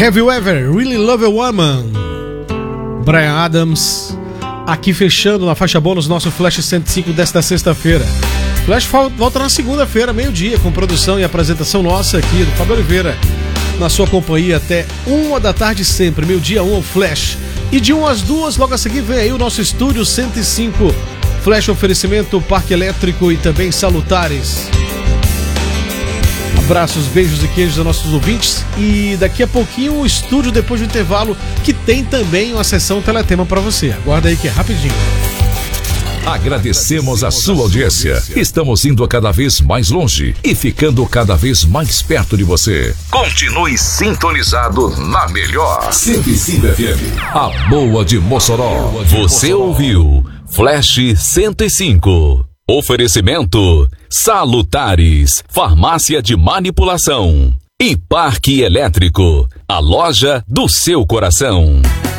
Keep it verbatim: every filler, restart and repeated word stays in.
Have You Ever Really Loved a Woman? Bryan Adams, aqui fechando na faixa bônus nosso Flash cento e cinco desta sexta-feira. Flash volta na segunda-feira, meio-dia, com produção e apresentação nossa aqui, do Fábio Oliveira, na sua companhia até uma da tarde sempre, meio-dia um, o Flash. E de uma às duas, logo a seguir, vem aí o nosso Estúdio cento e cinco, Flash oferecimento, Parque Elétrico e também Salutares. Abraços, beijos e queijos aos nossos ouvintes. E daqui a pouquinho o estúdio, depois do intervalo, que tem também uma sessão Teletema para você. Aguarda aí que é rapidinho. Agradecemos a sua audiência. Estamos indo cada vez mais longe e ficando cada vez mais perto de você. Continue sintonizado na melhor cento e cinco F M, a boa de Mossoró. Você ouviu Flash cento e cinco. Oferecimento Salutares, farmácia de manipulação e Parque Elétrico, a loja do seu coração.